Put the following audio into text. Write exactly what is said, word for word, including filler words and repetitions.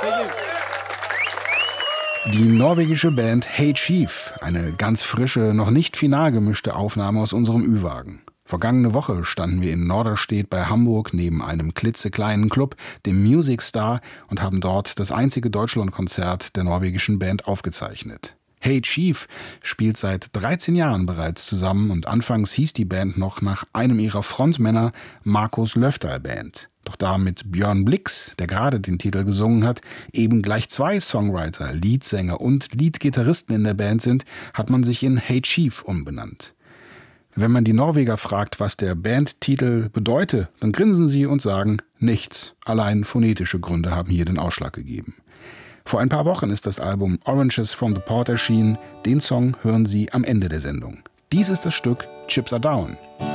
Die norwegische Band Hey Chief, eine ganz frische, noch nicht final gemischte Aufnahme aus unserem Ü-Wagen. Vergangene Woche standen wir in Norderstedt bei Hamburg neben einem klitzekleinen Club, dem Music Star, und haben dort das einzige Deutschlandkonzert der norwegischen Band aufgezeichnet. Hey Chief spielt seit dreizehn Jahren bereits zusammen und anfangs hieß die Band noch nach einem ihrer Frontmänner, Markus Löfdahl Band. Doch da mit Björn Blix, der gerade den Titel gesungen hat, eben gleich zwei Songwriter, Leadsänger und Leadgitarristen in der Band sind, hat man sich in Hey Chief umbenannt. Wenn man die Norweger fragt, was der Bandtitel bedeute, dann grinsen sie und sagen nichts. Allein phonetische Gründe haben hier den Ausschlag gegeben. Vor ein paar Wochen ist das Album Oranges from the Port erschienen. Den Song hören Sie am Ende der Sendung. Dies ist das Stück Chips Are Down.